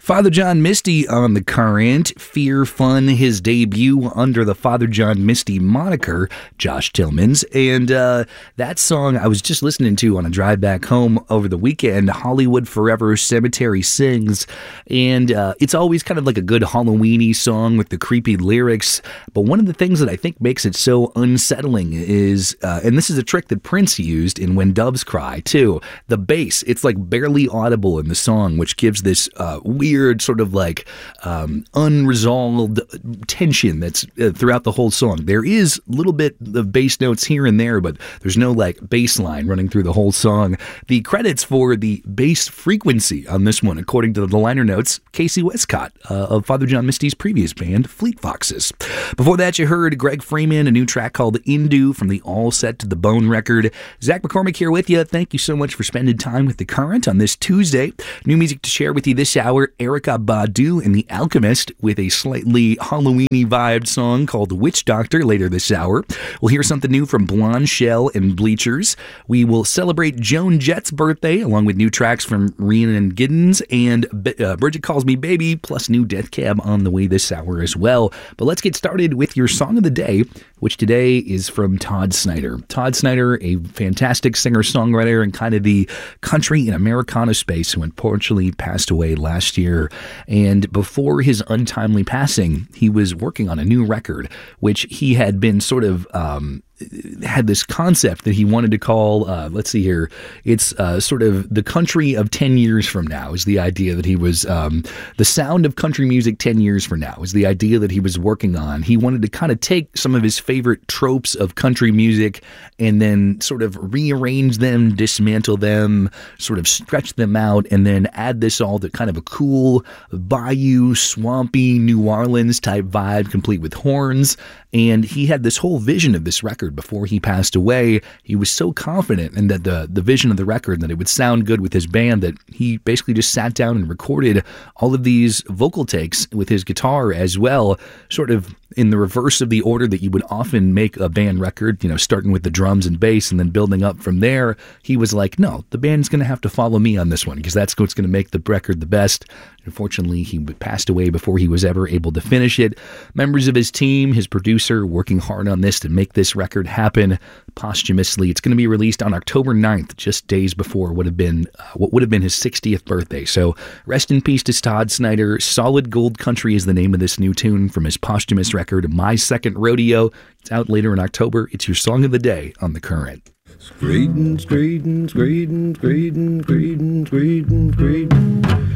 Father John Misty on the current. Fear Fun, his debut under the Father John Misty moniker, Josh Tillmans. And that song I was just listening to on a drive back home over the weekend, Hollywood Forever Cemetery Sings. And it's always kind of like a good Halloween-y song with the creepy lyrics. But one of the things that I think makes it so unsettling is, and this is a trick that Prince used in When Doves Cry too, the bass. It's like barely audible in the song, which gives this weird sort of like unresolved tension that's throughout the whole song. There is a little bit of bass notes here and there, but there's no like bass line running through the whole song. The credits for the bass frequency on this one, according to the liner notes, Casey Westcott of Father John Misty's previous band, Fleet Foxes. Before that, you heard Greg Freeman, a new track called Indu from the All Set to the Bone record. Zach McCormick here with you. Thank you so much for spending time with The Current on this Tuesday. New music to share with you this hour. Erykah Badu and The Alchemist with a slightly Halloween-y vibed song called Witch Doctor later this hour. We'll hear something new from Blonde Shell and Bleachers. We will celebrate Joan Jett's birthday along with new tracks from Rhiannon Giddens and Bridget Calls Me Baby, plus new Death Cab on the way this hour as well. But let's get started with your song of the day, which today is from Todd Snyder. Todd Snyder, a fantastic singer-songwriter in kind of the country and Americana space, who unfortunately passed away last year. And before his untimely passing, he was working on a new record, which he had been sort of had this concept that he wanted to call, let's see here, it's sort of the country of 10 years from now is the idea that he was, the sound of country music 10 years from now is the idea that he was working on. He wanted to kind of take some of his favorite tropes of country music and then sort of rearrange them, dismantle them, sort of stretch them out, and then add this all to kind of a cool bayou, swampy New Orleans type vibe, complete with horns. And he had this whole vision of this record before he passed away. He was so confident in that the vision of the record, that it would sound good with his band, that he basically just sat down and recorded all of these vocal takes with his guitar as well, sort of in the reverse of the order that you would often make a band record, you know, starting with the drums and bass and then building up from there. He was like, no, the band's going to have to follow me on this one because that's what's going to make the record the best. Unfortunately, he passed away before he was ever able to finish it. Members of his team, his producer, working hard on this to make this record happen posthumously. It's going to be released on October 9th, just days before what would have been his 60th birthday. So rest in peace to Todd Snyder. Solid Gold Country is the name of this new tune from his posthumous record, My Second Rodeo. It's out later in October. It's your song of the day on The Current. Screedin', screedin', screedin', screedin', screedin', screedin', screedin'.